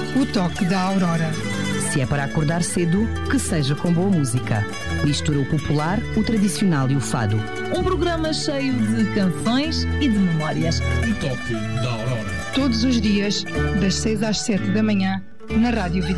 O toque da aurora. Se é para acordar cedo, que seja com boa música. Mistura o popular, o tradicional e o fado. Um programa cheio de canções e de memórias. O toque da aurora. Todos os dias, das 6 às 7 da manhã, na Rádio Vida.